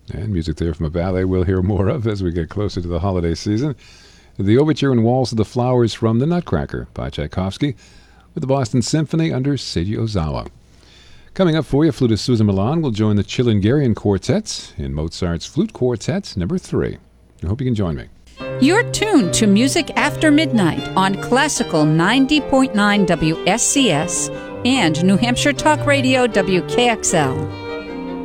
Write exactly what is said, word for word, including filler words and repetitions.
And music there from a ballet we'll hear more of as we get closer to the holiday season. The overture and Waltz of the Flowers from The Nutcracker by Tchaikovsky with the Boston Symphony under Seiji Ozawa. Coming up for you, flutist Susan Milan will join the Chilingarian Quartet in Mozart's Flute Quartet number three. I hope you can join me. You're tuned to Music After Midnight on Classical ninety point nine W S C S and New Hampshire Talk Radio W K X L.